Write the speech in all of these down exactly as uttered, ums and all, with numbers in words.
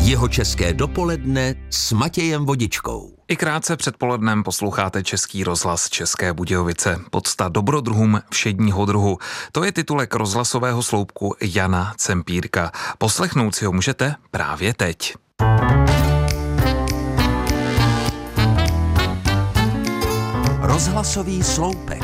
Jihočeské dopoledne s Matějem Vodičkou. I krátce před polednem posloucháte Český rozhlas České Budějovice. Podsta dobrodruhům všedního druhu. To je titulek rozhlasového sloupku Jana Cempírka. Poslechnout si ho můžete právě teď. Rozhlasový sloupek.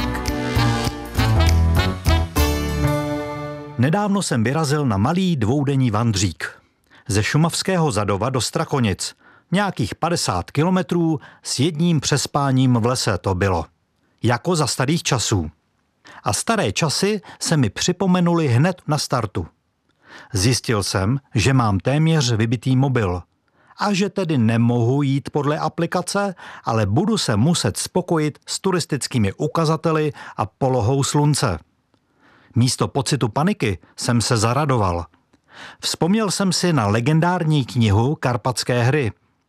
Nedávno jsem vyrazil na malý dvoudenní vandřík. Ze šumavského Zadova do Strakonic. Nějakých padesát kilometrů s jedním přespáním v lese to bylo. Jako za starých časů. A staré časy se mi připomenuly hned na startu. Zjistil jsem, že mám téměř vybitý mobil. A že tedy nemohu jít podle aplikace, ale budu se muset spokojit s turistickými ukazateli a polohou slunce. Místo pocitu paniky jsem se zaradoval. Vzpomněl jsem si na legendární knihu Karpatské hry.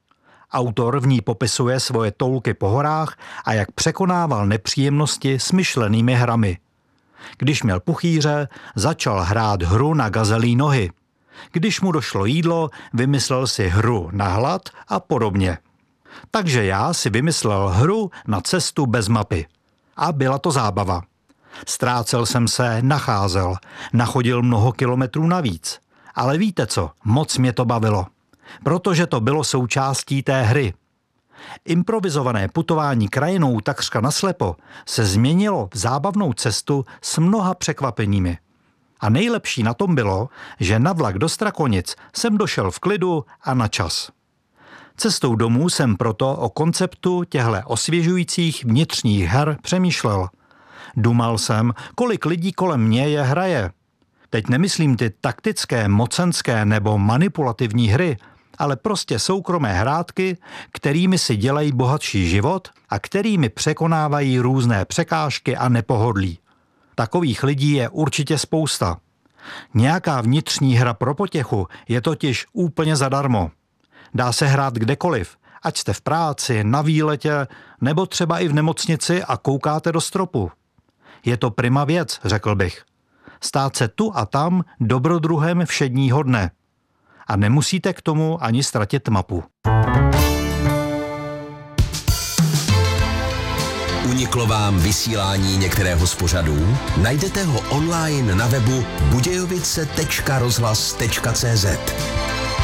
Autor v ní popisuje svoje toulky po horách a jak překonával nepříjemnosti smyšlenými hrami. Když měl puchýře, začal hrát hru na gazelí nohy. Když mu došlo jídlo, vymyslel si hru na hlad a podobně. Takže já si vymyslel hru na cestu bez mapy. A byla to zábava. Ztrácel jsem se, nacházel, nachodil mnoho kilometrů navíc. Ale víte co, moc mě to bavilo. Protože to bylo součástí té hry. Improvizované putování krajinou takřka naslepo se změnilo v zábavnou cestu s mnoha překvapeními. A nejlepší na tom bylo, že na vlak do Strakonic jsem došel v klidu a na čas. Cestou domů jsem proto o konceptu těchto osvěžujících vnitřních her přemýšlel. Dumal jsem, kolik lidí kolem mě je hraje. Teď nemyslím ty taktické, mocenské nebo manipulativní hry, ale prostě soukromé hrátky, kterými si dělají bohatší život a kterými překonávají různé překážky a nepohodlí. Takových lidí je určitě spousta. Nějaká vnitřní hra pro potěchu je totiž úplně zadarmo. Dá se hrát kdekoliv, ať jste v práci, na výletě, nebo třeba i v nemocnici a koukáte do stropu. Je to prima věc, řekl bych. Stát se tu a tam dobrodruhem všedního dne. A nemusíte k tomu ani ztratit mapu. Uniklo vám vysílání některého z pořadů? Najdete ho online na webu budějovice tečka rozhlas tečka cé zet.